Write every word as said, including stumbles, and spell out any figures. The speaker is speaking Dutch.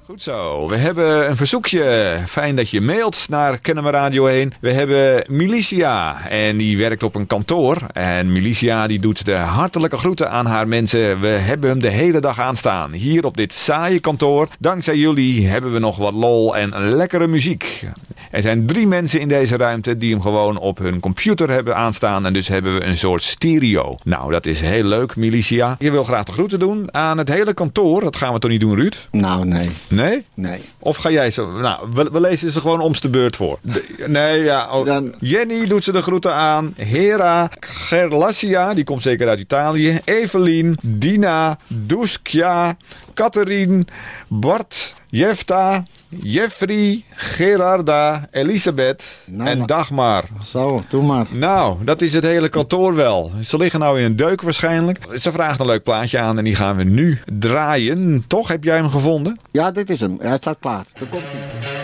Goed zo, we hebben een verzoekje. Fijn dat je mailt naar Kennen we Radio één. We hebben Milicia en die werkt op een kantoor. En Milicia die doet de hartelijke groeten aan haar mensen. We hebben hem de hele dag aanstaan. Hier op dit saaie kantoor. Dankzij jullie hebben we nog wat lol en lekkere muziek. Er zijn drie mensen in deze ruimte die hem gewoon op hun computer hebben aanstaan. En dus hebben we een soort stereo. Nou, dat is heel leuk, Milicia. Je wil graag de groeten doen aan het hele kantoor. Dat gaan we toch niet doen, Ruud? Nou, nee. Nee? Nee. Of ga jij zo... Nou, we, we lezen ze gewoon om's de beurt voor. De, nee, ja. Oh. Dan... Jenny doet ze de groeten aan. Hera, Gerlassia, die komt zeker uit Italië. Evelien, Dina, Duskja, Catherine, Bart, Jefta, Jeffrey, Gerarda, Elisabeth nou, en Dagmar. Zo, doe maar. Nou, dat is het hele kantoor wel. Ze liggen nou in een deuk waarschijnlijk. Ze vraagt een leuk plaatje aan en die gaan we nu draaien. Toch? Heb jij hem gevonden? Ja, dit is hem. Hij staat klaar. Daar komt hij.